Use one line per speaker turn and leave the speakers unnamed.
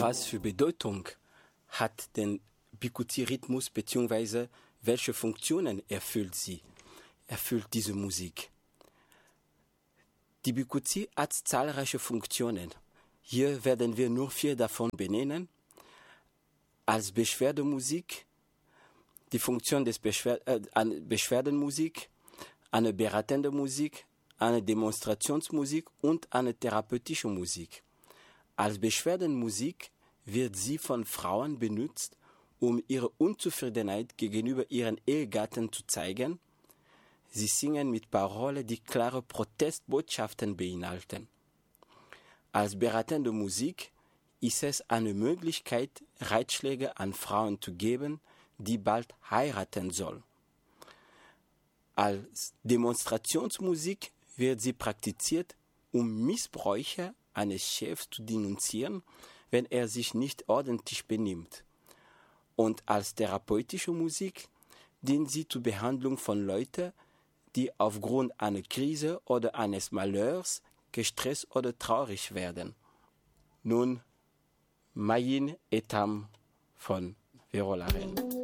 Was für Bedeutung hat den Bikuti-Rhythmus bzw. welche Funktionen erfüllt diese Musik? Die Bikuti hat zahlreiche Funktionen. Hier werden wir nur 4 davon benennen. Als Beschwerdemusik, die Funktion des Beschwerdenmusik, eine beratende Musik, eine Demonstrationsmusik und eine therapeutische Musik. Als Beschwerdenmusik wird sie von Frauen benutzt, um ihre Unzufriedenheit gegenüber ihren Ehegatten zu zeigen. Sie singen mit Parolen, die klare Protestbotschaften beinhalten. Als beratende Musik ist es eine Möglichkeit, Ratschläge an Frauen zu geben, die bald heiraten sollen. Als Demonstrationsmusik wird sie praktiziert, um Missbräuche eines Chefs zu denunzieren, wenn er sich nicht ordentlich benimmt. Und als therapeutische Musik dient sie zur Behandlung von Leuten, die aufgrund einer Krise oder eines Malheurs gestresst oder traurig werden. Nun, Mayin Etam von Verolaren.